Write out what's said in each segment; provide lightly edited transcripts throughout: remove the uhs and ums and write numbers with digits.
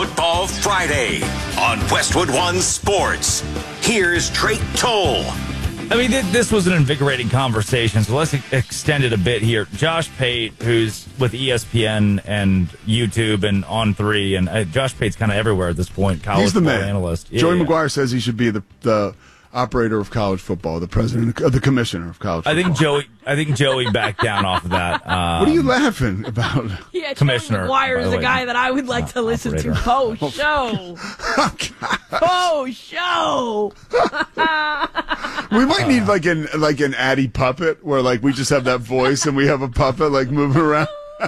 Football Friday on Westwood One Sports. Here's Drake Toll. I mean, this was an invigorating conversation, so let's extend it a bit here. Josh Pate, who's with ESPN and YouTube and On3, and Josh Pate's kind of everywhere at this point, college He's the football man. analyst. Joey McGuire says he should be the operator of college football, the president of the commissioner of college football. I think Joey backed down off of that. What are you laughing about? Yeah, Commissioner, Joey McGuire is by the a way. guy that I would like to listen to. Post show. Post show. We might need like an Addy puppet where like we just have that voice and we have a puppet like moving around.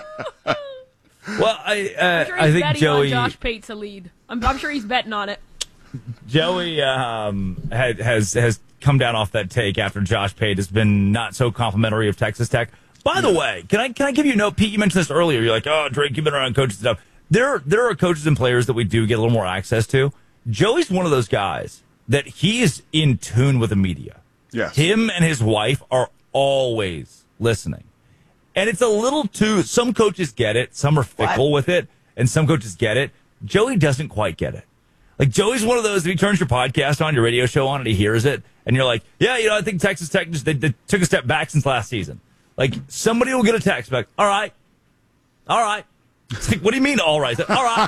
Well, I'm sure I he's think betting Joey on Josh Pate to lead. I'm sure he's betting on it. Joey has come down off that take after Josh Pate has been not so complimentary of Texas Tech. By the way, can I give you a note? Pete, you mentioned this earlier. You're like, oh, Drake, you've been around coaches and stuff. There are coaches and players that we do get a little more access to. Joey's one of those guys that he is in tune with the media. Yes. Him and his wife are always listening. And it's a little too, some coaches get it, some are fickle with it, and some coaches get it. Joey doesn't quite get it. Like, Joey's one of those, if he turns your podcast on, your radio show on, and he hears it, and you're like, yeah, I think Texas Tech they took a step back since last season. Like, somebody will get a text back, all right. It's like, what do you mean, all right? Like, all right.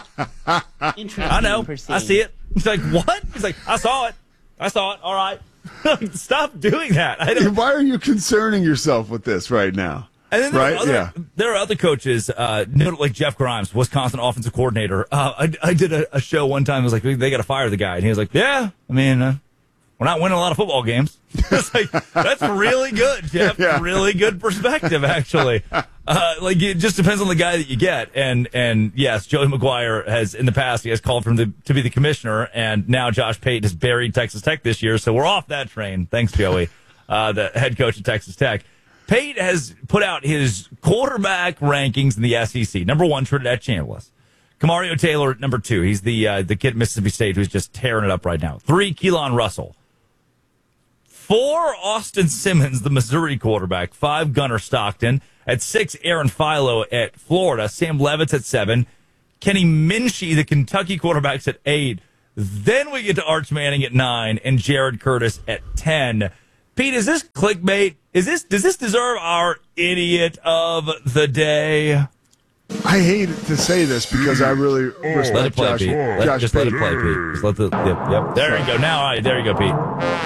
I know. I see it. He's like, what? He's like, I saw it. All right. Stop doing that. Why are you concerning yourself with this right now? And then there are other coaches, like Jeff Grimes, Wisconsin offensive coordinator. I did a show one time. It was like, they got to fire the guy. And he was like, yeah, I mean, we're not winning a lot of football games. It's like, that's really good, Jeff. Yeah. Really good perspective, actually. Like, it just depends on the guy that you get. And yes, Joey McGuire has, in the past, he has called for him to be the commissioner. And now Josh Pate has buried Texas Tech this year. So we're off that train. Thanks, Joey, the head coach of Texas Tech. Pate has put out his quarterback rankings in the SEC. Number 1, Trinidad Chambliss. Kamario Taylor at number 2. He's the kid at Mississippi State who's just tearing it up right now. 3, Keelan Russell. 4, Austin Simmons, the Missouri quarterback. 5, Gunnar Stockton. At 6, Aaron Philo at Florida. Sam Levitt's at 7. Kenny Minchie, the Kentucky quarterback's at 8. Then we get to Arch Manning at 9 and Jared Curtis at 10. Pete, is this clickbait? Does this deserve our idiot of the day? I hate to say this because I really respect Let it play, Josh. Pete. Let it play, Pete. Just let yep. There you go. Now, all right, there you go, Pete.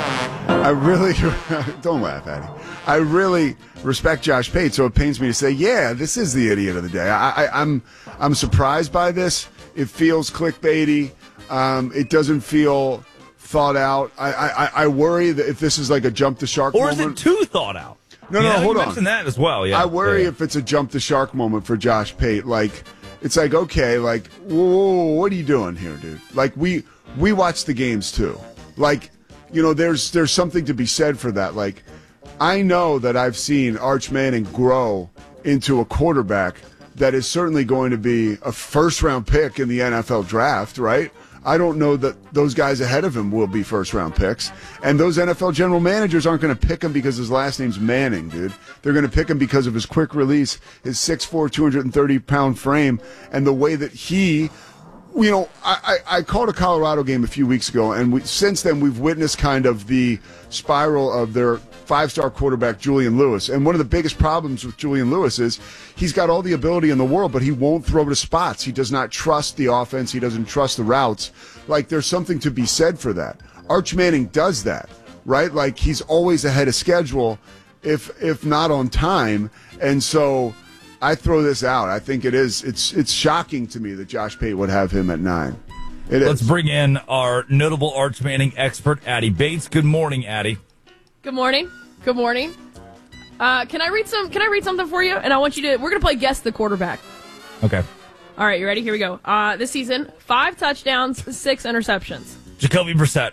I really don't laugh at it. I really respect Josh Pate, so it pains me to say, yeah, this is the idiot of the day. I'm surprised by this. It feels clickbaity. It doesn't feel thought out. I worry that if this is like a jump the shark Or moment. is it too thought out? No, hold you on. mentioned that as well, yeah. I worry if it's a jump the shark moment for Josh Pate. Like, it's like, okay, like, whoa, what are you doing here, dude? Like, we watch the games too. Like, you know, there's something to be said for that. Like, I know that I've seen Arch Manning grow into a quarterback that is certainly going to be a first-round pick in the NFL draft, right? I don't know that those guys ahead of him will be first-round picks. And those NFL general managers aren't going to pick him because his last name's Manning, dude. They're going to pick him because of his quick release, his 6'4", 230-pound frame, and the way that he... You know, I called a Colorado game a few weeks ago, and since then we've witnessed kind of the spiral of their five-star quarterback, Julian Lewis. And one of the biggest problems with Julian Lewis is he's got all the ability in the world, but he won't throw to spots. He does not trust the offense. He doesn't trust the routes. Like, there's something to be said for that. Arch Manning does that, right? Like, he's always ahead of schedule, if not on time. And so... I throw this out. I think it's shocking to me that Josh Pate would have him at 9. Let's bring in our notable Arch Manning expert, Addie Bates. Good morning, Addie. Good morning. Good morning. Can I read something for you? And I want you to. We're gonna play guess the quarterback. Okay. All right, you ready? Here we go. This season, 5 touchdowns, 6 interceptions. Jacoby Brissett.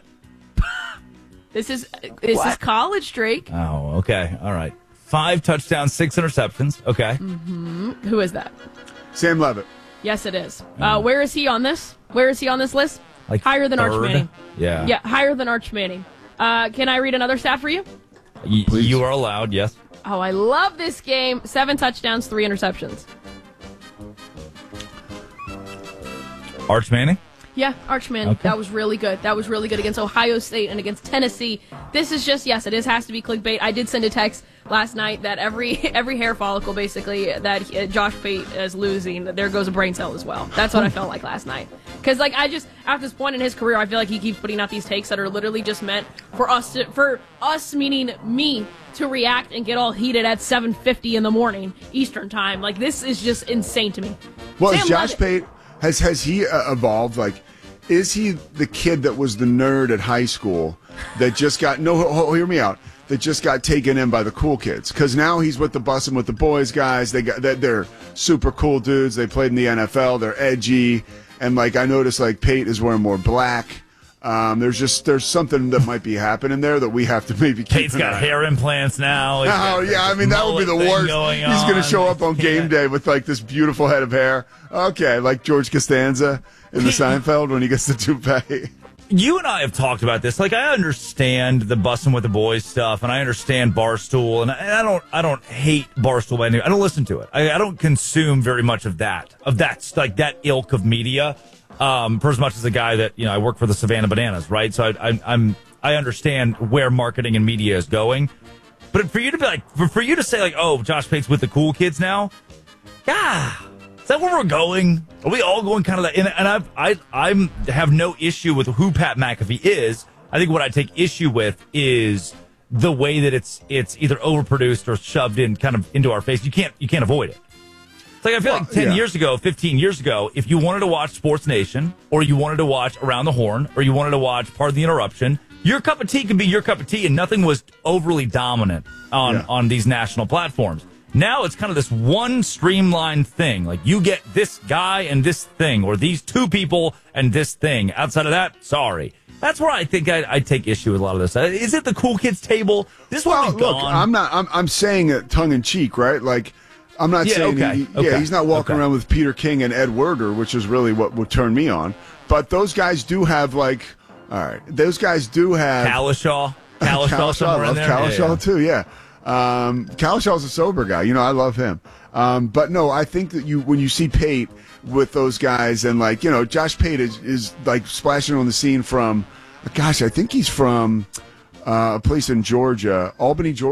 This is college, Drake. Oh, okay. All right. 5 touchdowns, 6 interceptions. Okay. Mm-hmm. Who is that? Sam Levitt. Yes, it is. Where is he on this? Where is he on this list? Like higher than third? Arch Manning. Yeah. Yeah, higher than Arch Manning. Can I read another stat for you? You are allowed, yes. Oh, I love this game. 7 touchdowns, 3 interceptions. Arch Manning? Yeah, Archman. Okay. That was really good. That was really good against Ohio State and against Tennessee. This is just, yes, has to be clickbait. I did send a text last night that every hair follicle, basically, that Josh Pate is losing, there goes a brain cell as well. That's what I felt like last night. Because, like, at this point in his career, I feel like he keeps putting out these takes that are literally just meant for us, meaning me, to react and get all heated at 7:50 in the morning Eastern time. Like, this is just insane to me. Well, Sam is Josh Levitt- Pate, has he evolved? Like, is he the kid that was the nerd at high school that just got, hear me out, that just got taken in by the cool kids? Because now he's with the Bussin' with the Boys guys. They're super cool dudes. They played in the NFL. They're edgy. And, like, I noticed, like, Pate is wearing more black. There's something that might be happening there that we have to maybe keep Pate's an got eye hair implants now. He's got yeah, I mean, that would be the mullet thing worst. going He's going to on. show up on game day with, like, this beautiful head of hair. Okay, like George Costanza in the Seinfeld when he gets the toupee. You and I have talked about this. Like, I understand the Bussin' with the Boys stuff, and I understand Barstool, and I don't hate Barstool by any. I don't listen to it. I don't consume very much of that like that ilk of media. For as much as a guy that, I work for the Savannah Bananas, right? So I understand where marketing and media is going. But for you to say like, oh, Josh Pate's with the cool kids now, yeah, is that where we're going? Are we all going kind of that? And I have no issue with who Pat McAfee is. I think what I take issue with is the way that it's either overproduced or shoved in kind of into our face. You can't avoid it. Like, I feel like 10 years ago, 15 years ago, if you wanted to watch Sports Nation, or you wanted to watch Around the Horn, or you wanted to watch Pardon the Interruption, your cup of tea could be your cup of tea, and nothing was overly dominant on these national platforms. Now it's kind of this one streamlined thing. Like, you get this guy and this thing, or these two people and this thing. Outside of that, sorry. That's where I think I take issue with a lot of this. Is it the cool kids table? This one look, I'm saying it tongue in cheek, right? Like, I'm not saying he's not walking around with Peter King and Ed Werder, which is really what would turn me on. But those guys do have, like, all right, those guys do have Kalishaw. Kalishaw, I love Kalishaw too. Yeah, Kalishaw's a sober guy. I love him. But no, I think that when you see Pate with those guys, and, like, Josh Pate is like splashing on the scene from, gosh, I think he's from a place in Georgia, Albany, Georgia.